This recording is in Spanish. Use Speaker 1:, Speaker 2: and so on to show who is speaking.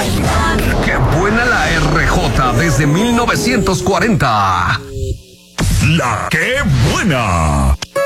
Speaker 1: ¡Qué buena la RJ desde 1940!
Speaker 2: La ¡Qué buena!